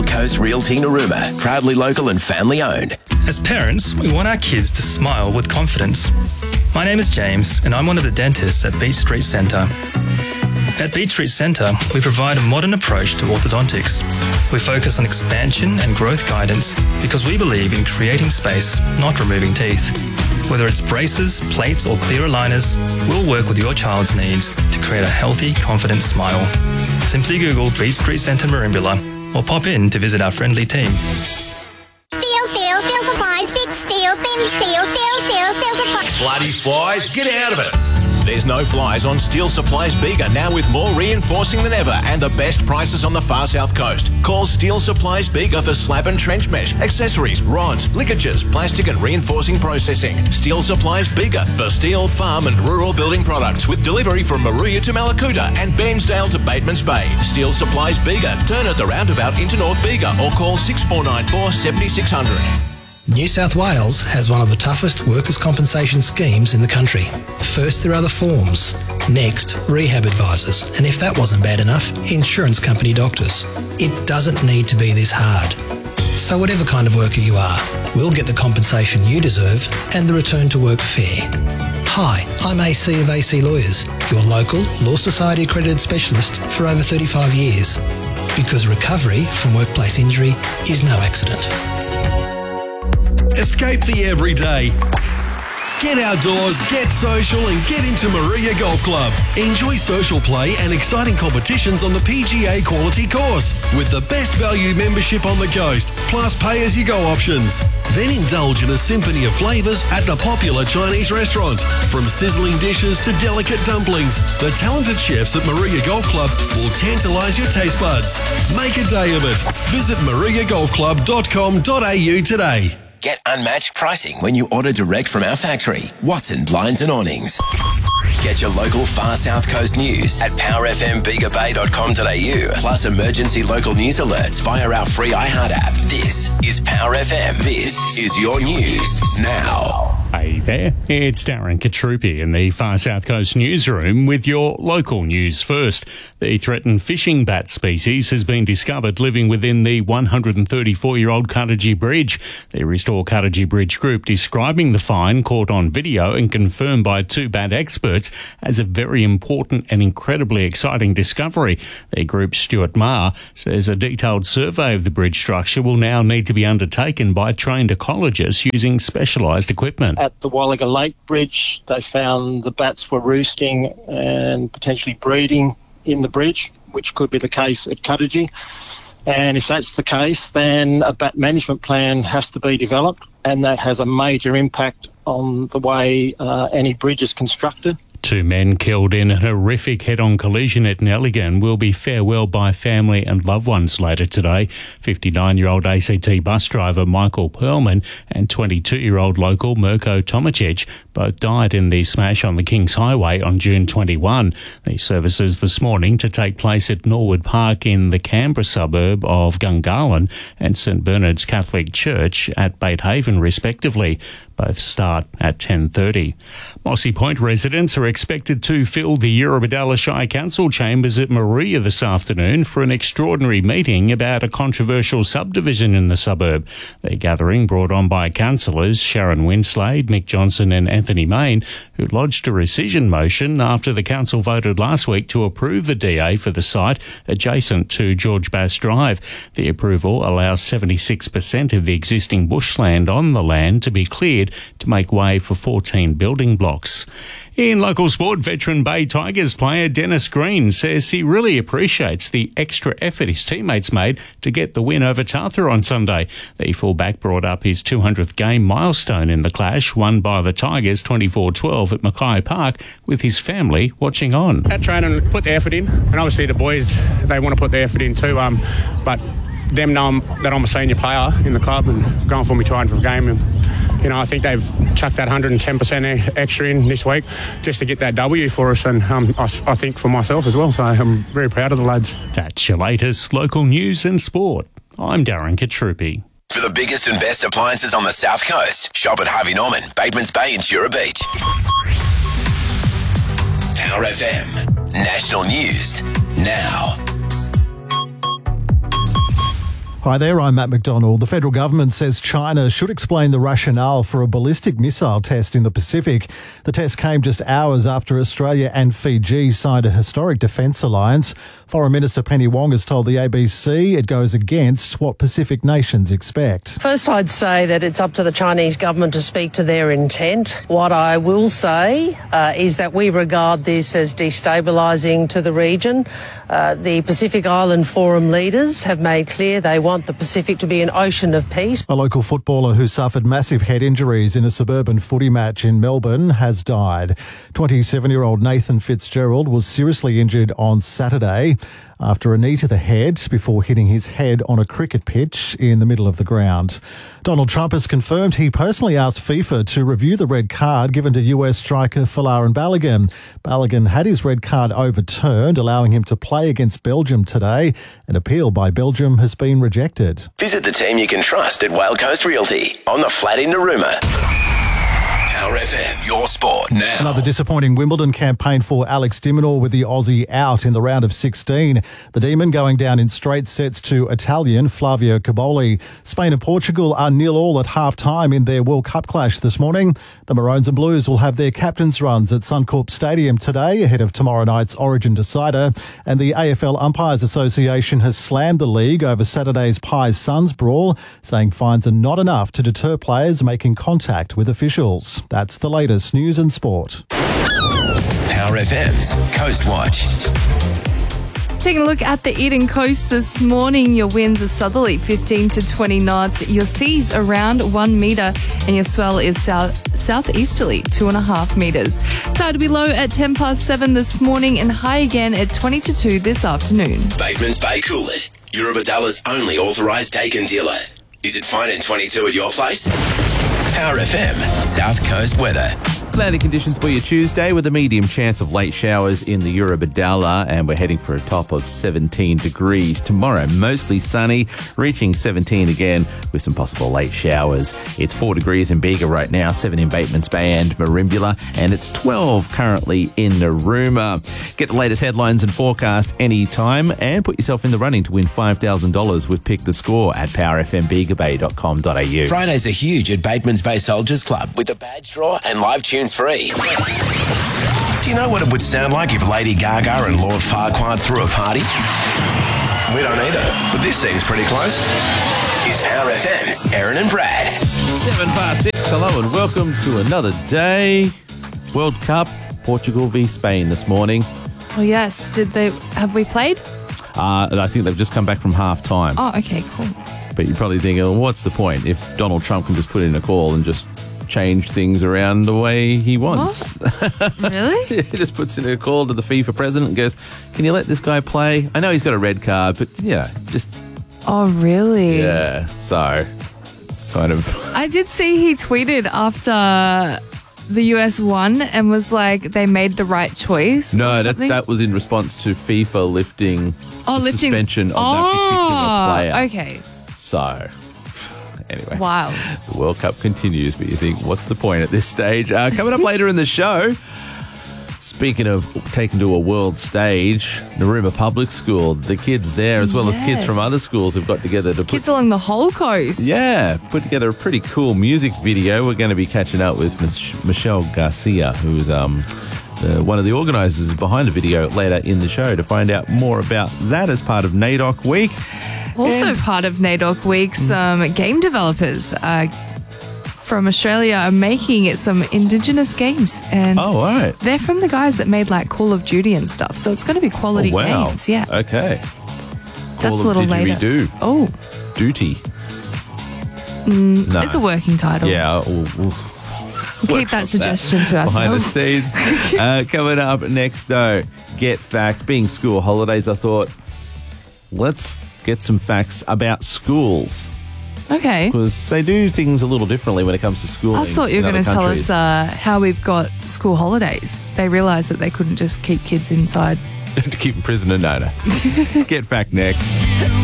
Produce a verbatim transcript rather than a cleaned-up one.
Gold Coast Realty Narooma, proudly local and family owned. As parents, we want our kids to smile with confidence. My name is James, and I'm one of the dentists at Beach Street Centre. At Beach Street Centre, we provide a modern approach to orthodontics. We focus on expansion and growth guidance because we believe in creating space, not removing teeth. Whether it's braces, plates, or clear aligners, we'll work with your child's needs to create a healthy, confident smile. Simply Google Beach Street Centre Merimbula or pop in to visit our friendly team. Steel, steel, steel supplies, big steel, thin steel, steel, steel, steel supplies. Bloody flies, get out of it. There's no flies on Steel Supplies Bega, now with more reinforcing than ever and the best prices on the far south coast. Call Steel Supplies Bega for slab and trench mesh, accessories, rods, ligatures, plastic and reinforcing processing. Steel Supplies Bega for steel, farm and rural building products with delivery from Maruya to Malakuta and Bairnsdale to Batemans Bay. Steel Supplies Bega. Turn at the roundabout into North Bega or call six four nine four, seven six zero zero. New South Wales has one of the toughest workers' compensation schemes in the country. First, there are the forms. Next, rehab advisors. And if that wasn't bad enough, insurance company doctors. It doesn't need to be this hard. So whatever kind of worker you are, we'll get the compensation you deserve and the return to work fair. Hi, I'm A C of A C Lawyers, your local Law Society accredited specialist for over thirty-five years. Because recovery from workplace injury is no accident. Escape the everyday. Get outdoors, get social and get into Maruya Golf Club. Enjoy social play and exciting competitions on the P G A quality course with the best value membership on the coast, plus pay-as-you-go options. Then indulge in a symphony of flavours at the popular Chinese restaurant. From sizzling dishes to delicate dumplings, the talented chefs at Maruya Golf Club will tantalise your taste buds. Make a day of it. Visit maruya golf club dot com dot a u today. Get unmatched pricing when you order direct from our factory, Watson Blinds and Awnings. Get your local far south coast news at power f m bega bay dot com dot a u, plus emergency local news alerts via our free iHeart app. This is Power F M. This is your news now. Hey there, it's Darren Katrupi in the Far South Coast newsroom with your local news first. The threatened fishing bat species has been discovered living within the one hundred thirty-four-year-old Cuttagee Bridge. The Restore Cuttagee Bridge group describing the find caught on video and confirmed by two bat experts as a very important and incredibly exciting discovery. Their group's Stuart Marr says a detailed survey of the bridge structure will now need to be undertaken by trained ecologists using specialised equipment. At the Wallaga Lake Bridge, they found the bats were roosting and potentially breeding in the bridge, which could be the case at Cuttagee. And if that's the case, then a bat management plan has to be developed, and that has a major impact on the way uh, any bridge is constructed. Two men killed in a horrific head-on collision at Nelligan will be farewelled by family and loved ones later today. fifty-nine-year-old A C T bus driver Michael Perlman and twenty-two-year-old local Mirko Tomacic both died in the smash on the Kings Highway on June twenty-first. The services this morning to take place at Norwood Park in the Canberra suburb of Gungahlin and St Bernard's Catholic Church at Bait Haven, respectively. Both start at ten thirty. Mossy Point residents are expected to fill the Eurobodalla Shire Council chambers at Maruya this afternoon for an extraordinary meeting about a controversial subdivision in the suburb. The gathering brought on by councillors Sharon Winslade, Mick Johnson and Anthony Main, who lodged a rescission motion after the council voted last week to approve the D A for the site adjacent to George Bass Drive. The approval allows seventy-six percent of the existing bushland on the land to be cleared to make way for fourteen building blocks. In local sport, veteran Bay Tigers player Dennis Green says he really appreciates the extra effort his teammates made to get the win over Tathra on Sunday. The fullback brought up his two hundredth game milestone in the clash, won by the Tigers twenty-four twelve at Mackay Park, with his family watching on. That training put the effort in, and obviously the boys, they want to put the effort in too, um, but them know that I'm a senior player in the club and going for my two hundredth game. And, you know, I think they've chucked that one hundred ten percent extra in this week just to get that W for us, and um, I, I think for myself as well. So I'm very proud of the lads. That's your latest local news and sport. I'm Darren Katrupi. For the biggest and best appliances on the South Coast, shop at Harvey Norman, Batemans Bay and Jura Beach. Power F M, national news, now. Hi there, I'm Matt McDonald. The federal government says China should explain the rationale for a ballistic missile test in the Pacific. The test came just hours after Australia and Fiji signed a historic defence alliance. Foreign Minister Penny Wong has told the A B C it goes against what Pacific nations expect. First, I'd say that it's up to the Chinese government to speak to their intent. What I will say uh, is that we regard this as destabilising to the region. Uh, the Pacific Island Forum leaders have made clear they want the Pacific to be an ocean of peace. A local footballer who suffered massive head injuries in a suburban footy match in Melbourne has died. twenty-seven-year-old Nathan Fitzgerald was seriously injured on Saturday after a knee to the head before hitting his head on a cricket pitch in the middle of the ground. Donald Trump has confirmed he personally asked FIFA to review the red card given to U S striker Folarin Balogun. Balogun had his red card overturned, allowing him to play against Belgium today. An appeal by Belgium has been rejected. Visit the team you can trust at Whale Coast Realty on the flat in Narooma. Power F M, your sport now. Another disappointing Wimbledon campaign for Alex de Minaur with the Aussie out in the round of sixteen. The Demon going down in straight sets to Italian Flavio Caboli. Spain and Portugal are nil all at half-time in their World Cup clash this morning. The Maroons and Blues will have their captains' runs at Suncorp Stadium today ahead of tomorrow night's Origin decider. And the A F L Umpires Association has slammed the league over Saturday's Pies Suns brawl, saying fines are not enough to deter players making contact with officials. That's the latest news and sport. Power F M's Coast Watch. Taking a look at the Eden Coast this morning, your winds are southerly, fifteen to twenty knots. Your seas around one metre and your swell is south southeasterly, two and a half metres. Tide will be low at ten past seven this morning and high again at twenty to two this afternoon. Bateman's Bay Coolid, Eurobadalla's only authorised Dakin dealer. Is it fine in twenty-two at your place? Power F M, South Coast weather. Cloudy conditions for your Tuesday with a medium chance of late showers in the Eurobadalla, and we're heading for a top of seventeen degrees. Tomorrow, mostly sunny, reaching seventeen again with some possible late showers. It's four degrees in Bega right now, seven in Bateman's Bay and Merimbula, and it's twelve currently in Narooma. Get the latest headlines and forecast anytime and put yourself in the running to win five thousand dollars with Pick the Score at power f m bega bay dot com dot a u. Fridays are huge at Bateman's Bay Soldiers Club with a badge draw and live tunes free. Do you know what it would sound like if Lady Gaga and Lord Farquaad threw a party? We don't either, but this seems pretty close. It's Power F M's Aaron and Brad. Seven past six. Hello and welcome to another day. World Cup, Portugal v Spain this morning. Oh yes, did they? Have we played? Uh, I think they've just come back from half time. Oh, okay, cool. But you're probably thinking, well, what's the point if Donald Trump can just put in a call and just change things around the way he wants? Really? He just puts in a call to the FIFA president and goes, can you let this guy play? I know he's got a red card, but yeah, just... Oh, really? Yeah, so kind of... I did see he tweeted after the U S won and was like, they made the right choice. No, that's, that was in response to FIFA lifting oh, the lifting... suspension of oh, that particular player. Okay. So... Anyway, wow. The World Cup continues, but you think, what's the point at this stage? Uh, coming up later in the show, speaking of taken to a world stage, Narooma Public School, the kids there, as well yes. as kids from other schools, have got together to put... Kids along the whole coast. Yeah, put together a pretty cool music video. We're going to be catching up with Mich- Michelle Garcia, who's um, uh, one of the organisers behind the video later in the show, to find out more about that as part of NAIDOC Week. Also and part of NAIDOC Week, some um, game developers uh, from Australia are making some Indigenous games. And oh, all right. They're from the guys that made like Call of Duty and stuff. So it's going to be quality oh, wow. games. Yeah. Okay. Call That's a little later. Do. Oh. Duty. Mm, no. It's a working title. Yeah. We'll, we'll we'll keep that suggestion that to ourselves. Behind the scenes. uh, coming up next, though, Get Fact. Being school holidays, I thought, let's get some facts about schools. Okay. Because they do things a little differently when it comes to schooling. I thought you were going to tell us uh, how we've got school holidays. They realised that they couldn't just keep kids inside. To keep them prisoner, no, no. Get Fact next.